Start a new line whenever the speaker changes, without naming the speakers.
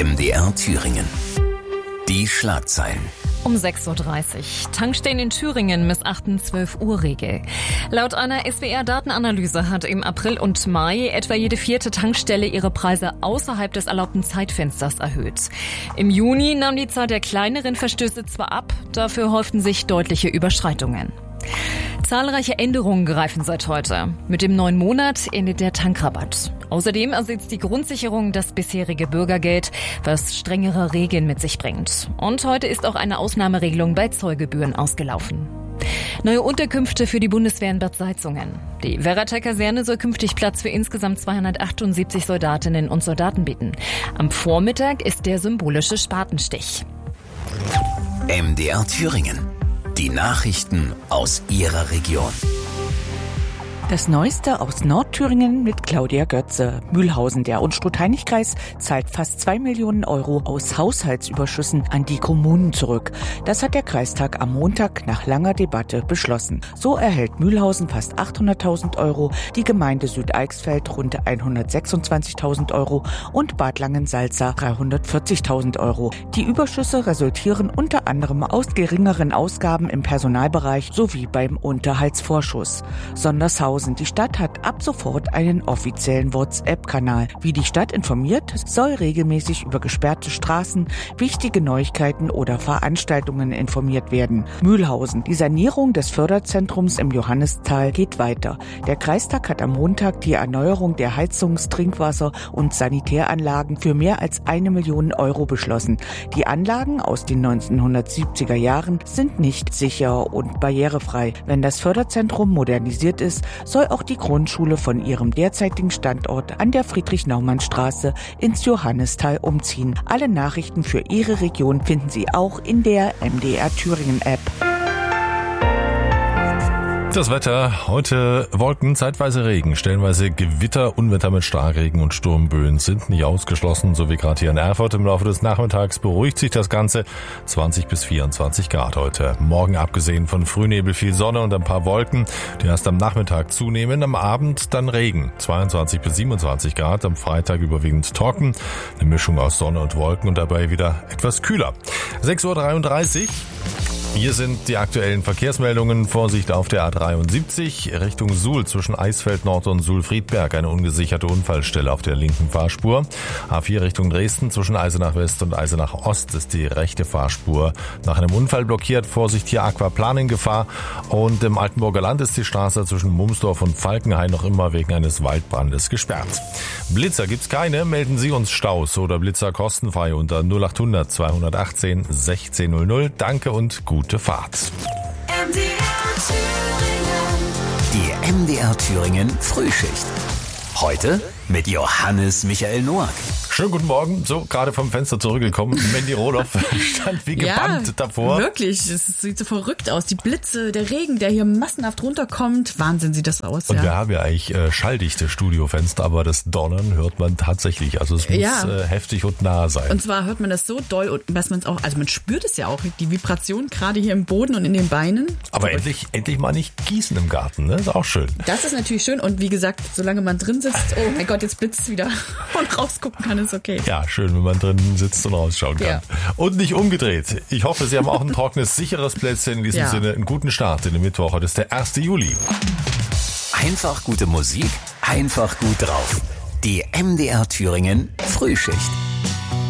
MDR Thüringen. Die Schlagzeilen.
Um 6.30 Uhr. Tankstellen in Thüringen missachten 12-Uhr-Regel. Laut einer SWR-Datenanalyse hat im April und Mai etwa jede vierte Tankstelle ihre Preise außerhalb des erlaubten Zeitfensters erhöht. Im Juni nahm die Zahl der kleineren Verstöße zwar ab, dafür häuften sich deutliche Überschreitungen. Zahlreiche Änderungen greifen seit heute. Mit dem neuen Monat endet der Tankrabatt. Außerdem ersetzt die Grundsicherung das bisherige Bürgergeld, was strengere Regeln mit sich bringt. Und heute ist auch eine Ausnahmeregelung bei Zollgebühren ausgelaufen. Neue Unterkünfte für die Bundeswehr in Bad Salzungen. Die Werrater-Kaserne soll künftig Platz für insgesamt 278 Soldatinnen und Soldaten bieten. Am Vormittag ist der symbolische Spatenstich.
MDR Thüringen. Die Nachrichten aus Ihrer Region.
Das Neueste aus Nordthüringen mit Claudia Götze. Mühlhausen, der Unstrut-Heinig-Kreis, zahlt fast 2 Millionen Euro aus Haushaltsüberschüssen an die Kommunen zurück. Das hat der Kreistag am Montag nach langer Debatte beschlossen. So erhält Mühlhausen fast 800.000 Euro, die Gemeinde Südeichsfeld rund 126.000 Euro und Bad Langensalza 340.000 Euro. Die Überschüsse resultieren unter anderem aus geringeren Ausgaben im Personalbereich sowie beim Unterhaltsvorschuss. Sondershausen. Die Stadt hat ab sofort einen offiziellen WhatsApp-Kanal. Wie die Stadt informiert, soll regelmäßig über gesperrte Straßen, wichtige Neuigkeiten oder Veranstaltungen informiert werden. Mühlhausen. Die Sanierung des Förderzentrums im Johannistal geht weiter. Der Kreistag hat am Montag die Erneuerung der Heizungs-, Trinkwasser- und Sanitäranlagen für mehr als 1 Million Euro beschlossen. Die Anlagen aus den 1970er Jahren sind nicht sicher und barrierefrei. Wenn das Förderzentrum modernisiert ist, soll auch die Grundschule von ihrem derzeitigen Standort an der Friedrich-Naumann-Straße ins Johannistal umziehen. Alle Nachrichten für Ihre Region finden Sie auch in der MDR Thüringen App.
Das Wetter, heute Wolken, zeitweise Regen, stellenweise Gewitter, Unwetter mit Starkregen und Sturmböen sind nicht ausgeschlossen, so wie gerade hier in Erfurt. Im Laufe des Nachmittags beruhigt sich das Ganze, 20 bis 24 Grad heute. Morgen abgesehen von Frühnebel viel Sonne und ein paar Wolken, die erst am Nachmittag zunehmen, am Abend dann Regen, 22 bis 27 Grad, am Freitag überwiegend trocken, eine Mischung aus Sonne und Wolken und dabei wieder etwas kühler. 6.33 Uhr. Hier sind die aktuellen Verkehrsmeldungen. Vorsicht auf der A73 Richtung Suhl zwischen Eisfeld Nord und Suhl-Friedberg. Eine ungesicherte Unfallstelle auf der linken Fahrspur. A4 Richtung Dresden zwischen Eisenach West und Eisenach Ost ist die rechte Fahrspur nach einem Unfall blockiert. Vorsicht, hier Aquaplan in Gefahr. Und im Altenburger Land ist die Straße zwischen Mumsdorf und Falkenhain noch immer wegen eines Waldbrandes gesperrt. Blitzer gibt's keine. Melden Sie uns Staus oder Blitzer kostenfrei unter 0800 218 1600. Danke und gute Fahrt.
Die MDR Thüringen Frühschicht. Heute mit Johannes Michael Noack.
Schönen guten Morgen. So, gerade vom Fenster zurückgekommen. Mandy Roloff stand wie gebannt davor.
Wirklich. Es sieht so verrückt aus. Die Blitze, der Regen, der hier massenhaft runterkommt. Wahnsinn sieht das aus.
Und wir haben ja eigentlich schalldichte Studiofenster, aber das Donnern hört man tatsächlich. Also es muss heftig und nah sein.
Und zwar hört man das so doll, dass man es auch, also man spürt es ja auch, die Vibration gerade hier im Boden und in den Beinen.
Aber endlich mal nicht gießen im Garten, ne? Ist auch schön.
Das ist natürlich schön. Und wie gesagt, solange man drin sitzt, oh mein Gott, jetzt blitzt es wieder und rausgucken kann, ist okay.
Ja, schön, wenn man drinnen sitzt und rausschauen kann. Ja. Und nicht umgedreht. Ich hoffe, Sie haben auch ein trockenes, sicheres Plätzchen. In diesem Sinne einen guten Start in den Mittwoch. Heute ist der 1. Juli.
Einfach gute Musik, einfach gut drauf. Die MDR Thüringen Frühschicht.